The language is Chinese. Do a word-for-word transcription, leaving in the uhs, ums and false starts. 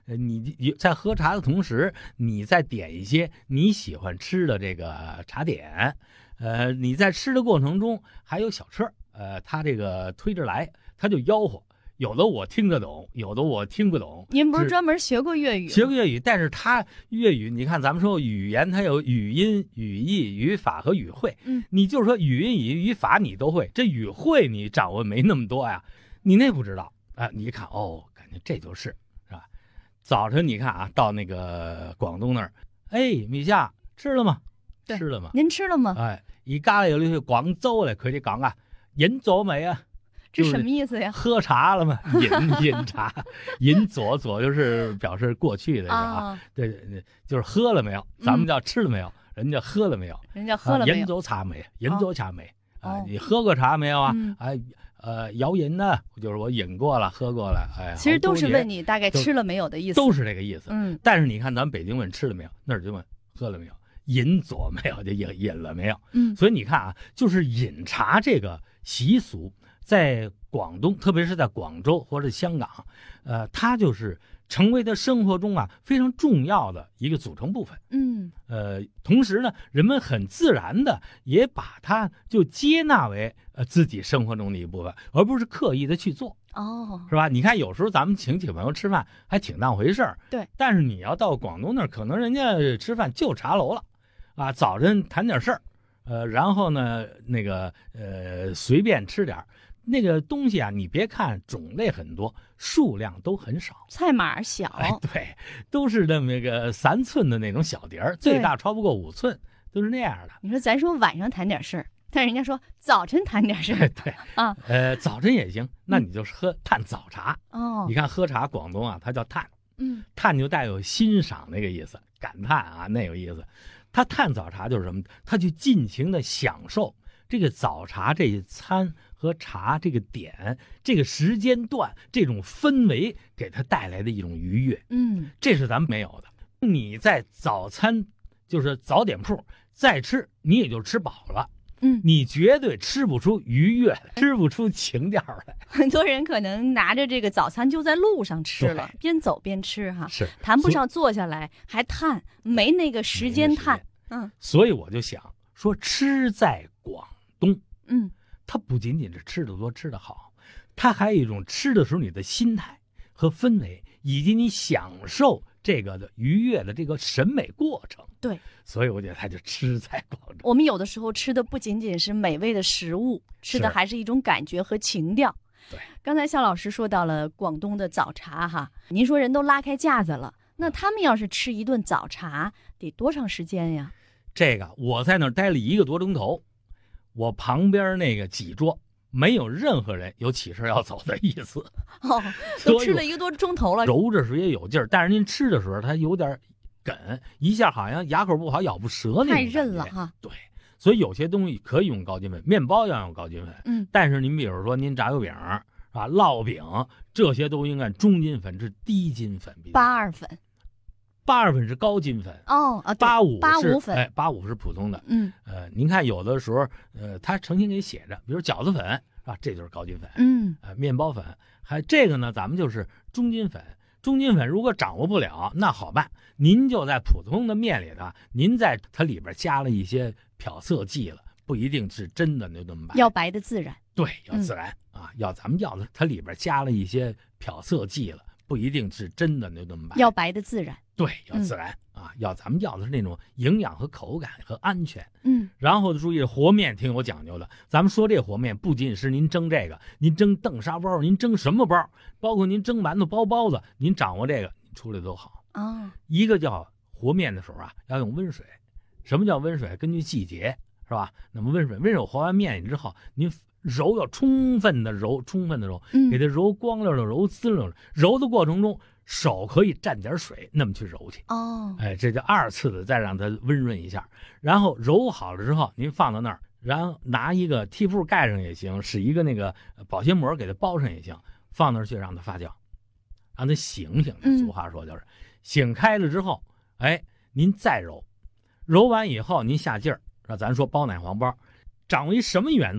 呃，你在喝茶的同时，你再点一些你喜欢吃的这个茶点，呃，你在吃的过程中还有小车，呃，他这个推着来，他就吆喝。有的我听得懂，有的我听不懂。 您不是专门学过粤语？ 学过粤语，但是他粤语，你看咱们说语言，它有语音、语义、语法和语汇。 嗯， 你就是说语音、语语法你都会，这语汇你掌握没那么多呀，你那不知道啊。你一看哦，感觉这就是是吧？早晨你看啊，到那个广东那儿，哎，米夏吃了吗？吃了吗？ 您吃了吗？ 哎，而家有去廣州咧，佢哋講啊，飲咗未啊？ 这什么意思呀？ 喝茶了吗？饮饮茶，饮左左就是表示过去的是吧？ 啊、 对对，就是喝了没有？咱们叫吃了没有？嗯、人家喝了没有？ 人家喝了没有？ 饮咗茶没？饮咗茶没？啊、 哦， 你喝过茶没有啊？ 嗯、 哎，呃，有饮呢，就是我饮过了，喝过了。哎， 其实都是问你大概吃了没有的意思， 都是这个意思。 嗯， 但是你看，咱们北京问吃了没有，那儿就问喝了没有，饮左没有就饮饮了没有。 嗯， 所以你看啊，就是饮茶这个习俗。在广东，特别是在广州或者香港，呃，它就是成为他生活中啊非常重要的一个组成部分。 嗯， 呃，同时呢，人们很自然的也把它就接纳为呃自己生活中的一部分，而不是刻意的去做。 哦， 是吧？你看，有时候咱们请请朋友吃饭还挺当回事儿。 对。 但是你要到广东那儿，可能人家吃饭就茶楼了，啊，早晨谈点事儿，呃，然后呢，那个呃随便吃点儿。那个东西啊，你别看种类很多，数量都很少， 菜码小， 哎，对，都是那么个三寸的那种小碟儿，最大超不过五寸，都是那样的。 你说咱说晚上谈点事儿，但是人家说早晨谈点事儿， 对啊， 呃，早晨也行，那你就是喝探早茶。 哦， 你看喝茶，广东啊，它叫探， 嗯， 探就带有欣赏那个意思，感叹啊那有意思。它探早茶就是什么？它去尽情的享受这个早茶这一餐。和茶这个点、这个时间段、这种氛围，给它带来的一种愉悦， 嗯， 这是咱们没有的。你在早餐，就是早点铺再吃，你也就吃饱了， 嗯， 你绝对吃不出愉悦来，吃不出情调来。 很多人可能拿着这个早餐就在路上吃了，边走边吃哈， 是谈不上坐下来还叹，没那个时间叹，嗯， 所以我就想说，吃在广东， 嗯。 它不仅仅是吃的多吃的好，它还有一种吃的时候你的心态和氛围，以及你享受这个的愉悦的这个审美过程。 对， 所以我觉得它就吃在广州。 我们有的时候吃的不仅仅是美味的食物，吃的还是一种感觉和情调。 对， 刚才夏老师说到了广东的早茶哈，您说人都拉开架子了，那他们要是吃一顿早茶得多长时间呀？ 这个我在那儿待了一个多钟头。我旁边那个几桌没有任何人有起身要走的意思， 哦，都吃了一个多钟头了， 揉着时候也有劲儿，但是您吃的时候它有点梗，一下好像牙口不好咬不折那种， 太韧了哈。 对，所以有些东西可以用高筋粉，面包要用高筋粉， 嗯， 但是您比如说您炸油饼啊、烙饼这些都应该中筋粉，是低筋粉， 八二粉。 八二粉是高筋粉哦啊， 八五八五粉， 哎，八五是普通的。 嗯， 呃，您看有的时候，呃，它成心给写着，比如饺子粉啊，这就是高筋粉。 嗯， 呃，面包粉，还这个呢，咱们就是中筋粉。中筋粉如果掌握不了，那好办，您就在普通的面里头，您在它里边加了一些漂色剂了，不一定是真的那么白， 要白的自然。 对，要自然、嗯、啊，要咱们要的它里边加了一些漂色剂了，不一定是真的那么白， 要白的自然。 对，要自然、嗯、啊，要咱们要的是那种营养和口感和安全。 嗯， 然后注意和面挺有讲究的。咱们说这和面不仅是您蒸这个，您蒸豆沙包，您蒸什么包，包括您蒸馒头、包包子，您掌握这个，出来都好。 哦， 一个叫和面的时候啊，要用温水。什么叫温水？根据季节，是吧？那么温水，温水和完面之后，您揉要充分的揉，充分的揉，给它揉光溜的揉滋溜的。揉的过程中，手可以蘸点水，那么去揉去。 哦， 哎，这叫二次的，再让它温润一下。然后揉好了之后，您放到那儿，然后拿一个屉布盖上也行，使一个那个保鲜膜给它包上也行，放那儿去让它发酵，让它醒醒。俗话说就是，嗯、醒开了之后，哎，您再揉，揉完以后您下劲儿，咱说包奶黄包，掌握一什么原则？